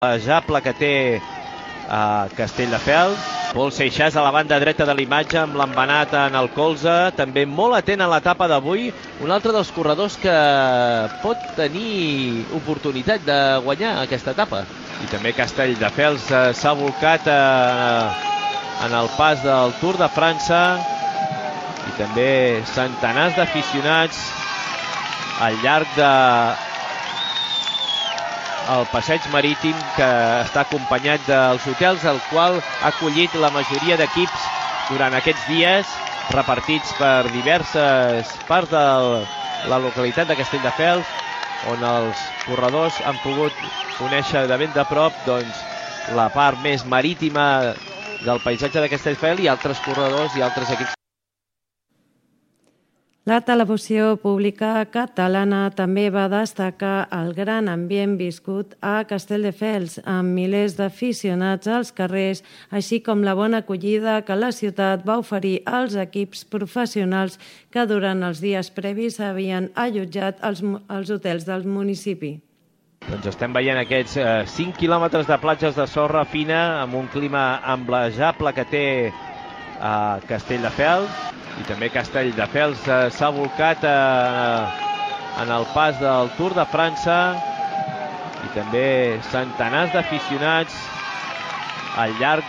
Jable que té a Castelldefels. Pol Seixas a la banda dreta de l'imatge amb l'embenat en el colze, també molt atent a l'etapa d'avui, un altre dels corredors que pot tenir oportunitat de guanyar aquesta etapa. I també Castelldefels s'ha volcat en el pas del Tour de França, i també centenars d'aficionats al llarg de el passeig marítim, que està acompanyat dels hotels al qual ha acollit la majoria d'equips durant aquests dies, repartits per diverses parts de la localitat de Castelldefels, on els corredors han pogut conèixer de ben de prop la part més marítima del paisatge de Castelldefels i altres corredors i altres equips. La televisió pública catalana també va destacar el gran ambient viscut a Castelldefels, amb milers d'aficionats als carrers, així com la bona acollida que la ciutat va oferir als equips professionals que durant els dies previs havien allotjat als hotels del municipi. Doncs estem veient aquests 5 quilòmetres de platges de sorra fina amb un clima amblejable que té a Castelldefels. I també Castelldefels s'ha volcat en el pas del Tour de França, i també centenars d'aficionats al llarg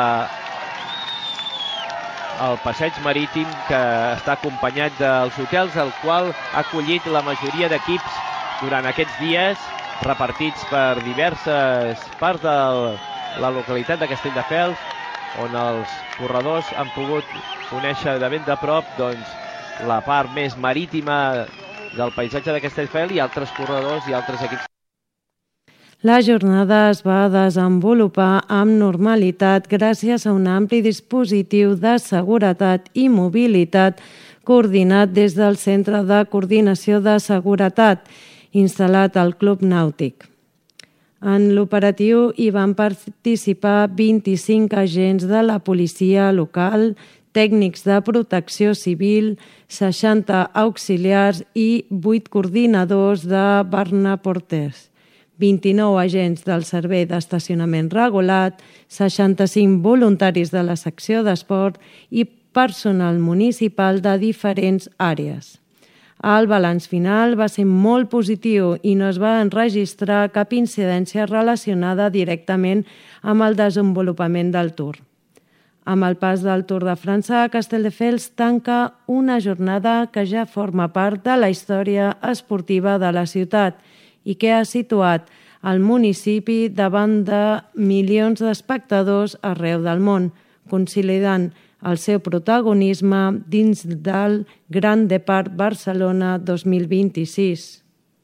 del passeig marítim, que està acompanyat dels hotels al qual ha acollit la majoria d'equips durant aquests dies, repartits per diverses parts de la localitat de Castelldefels, on els corredors han pogut conèixer de ben de prop la part més marítima del paisatge de Castelldefels i altres corredors i altres equips. La jornada es va desenvolupar amb normalitat gràcies a un ampli dispositiu de seguretat i mobilitat coordinat des del Centre de Coordinació de Seguretat, instal·lat al Club Nàutic. En l'operatiu hi van participar 25 agents de la policia local, tècnics de protecció civil, 60 auxiliars i 8 coordinadors de Barna Porters, 29 agents del servei d'estacionament regulat, 65 voluntaris de la secció d'esport i personal municipal de diferents àrees. El balanç final va ser molt positiu i no es va enregistrar cap incidència relacionada directament amb el desenvolupament del Tour. Amb el pas del Tour de França, Castelldefels tanca una jornada que ja forma part de la història esportiva de la ciutat i que ha situat el municipi davant de milions d'espectadors arreu del món, consolidant el seu protagonisme dins del Gran Depart Barcelona 2026.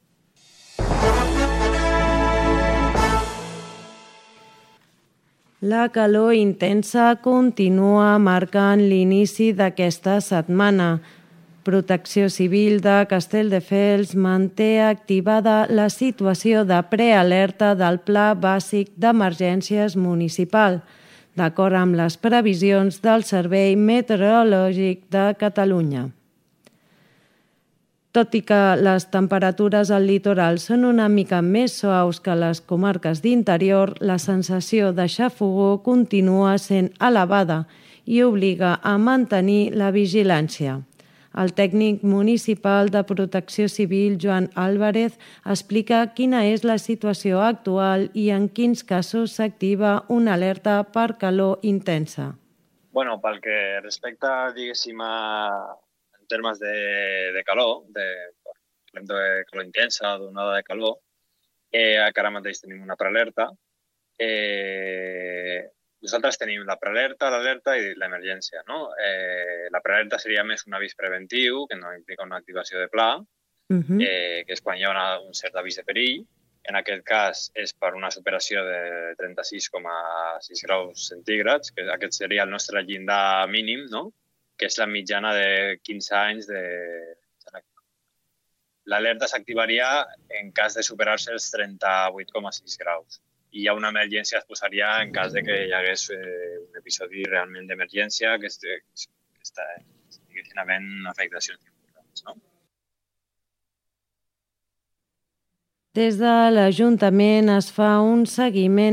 La calor intensa continua marcant l'inici d'aquesta setmana. Protecció Civil de Castelldefels manté activada la situació de prealerta del Pla Bàsic d'Emergències Municipal, d'acord amb les previsions del Servei Meteorològic de Catalunya. Tot i que les temperatures al litoral són una mica més suaus que les comarques d'interior, la sensació de xafogor continua sent elevada i obliga a mantenir la vigilància. El tècnic municipal de Protecció Civil, Joan Álvarez, explica quina és la situació actual i en quins casos s'activa una alerta per calor intensa. Bueno, pel que respecta, diguéssim, en termes de calor, parlem de calor intensa, d'onada de calor, que ara mateix tenim una prealerta. Nosaltres tenim la prealerta, l'alerta i l'emergència, no? La prealerta seria més un avís preventiu, que no implica una activació de pla, que és quan hi ha un cert avís de perill. En aquest cas és per una superació de 36,6 graus centígrads, que aquest seria el nostre llindar mínim, no? Que és la mitjana de 15 anys de... L'alerta s'activaria en cas de superar-se els 38,6 graus. I hi ha una emergència es posaria en cas de que hi hagués un episodi realment d'emergència que estiguessin havent afectacions importants, no? Des de l'Ajuntament es fa un seguiment